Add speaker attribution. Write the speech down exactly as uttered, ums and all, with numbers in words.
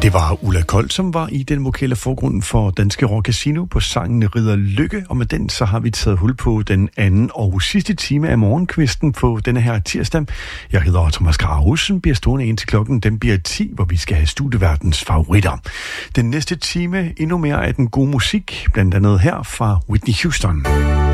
Speaker 1: Det var Ulla Kolt, som var i den vokale forgrund for Danske Rock Casino på sangen Ridder Lykke, og med den så har vi taget hul på den anden og sidste time af morgenkvisten på denne her tirsdag. Jeg hedder Thomas Krahusen, bliver stående ind til klokken, den bliver ti, hvor vi skal have studieverdens favoritter. Den næste time endnu mere af den gode musik, blandt andet her fra Whitney Houston.